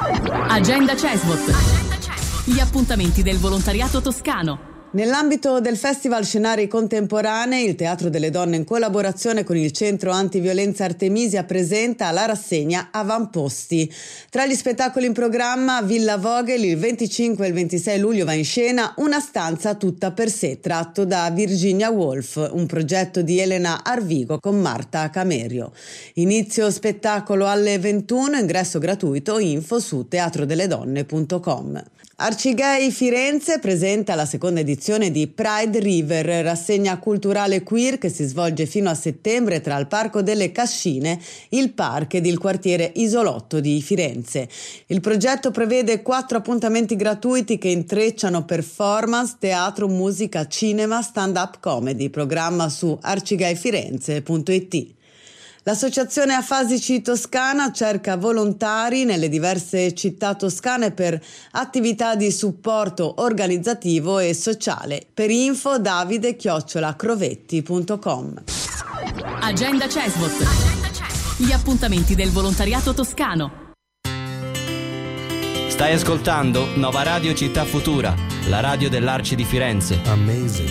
Agenda CESVOT. Gli appuntamenti del volontariato toscano. Nell'ambito del Festival Scenari Contemporanei, il Teatro delle Donne, in collaborazione con il Centro Antiviolenza Artemisia, presenta la rassegna Avamposti. Tra gli spettacoli in programma, Villa Vogel il 25 e il 26 luglio va in scena Una stanza tutta per sé, tratto da Virginia Woolf, un progetto di Elena Arvigo con Marta Camerio. Inizio spettacolo alle 21, ingresso gratuito, info su teatrodelledonne.com. Arcigay Firenze presenta la seconda edizione di Pride River, rassegna culturale queer che si svolge fino a settembre tra il Parco delle Cascine, il Park ed il quartiere Isolotto di Firenze. Il progetto prevede 4 appuntamenti gratuiti che intrecciano performance, teatro, musica, cinema, stand-up comedy. Programma su arcigayfirenze.it. L'associazione Afasici Toscana cerca volontari nelle diverse città toscane per attività di supporto organizzativo e sociale. Per info davide@crovetti.com. Agenda CESVOT. Gli appuntamenti del volontariato toscano. Stai ascoltando Nova Radio Città Futura, la radio dell'Arci di Firenze. Amazing.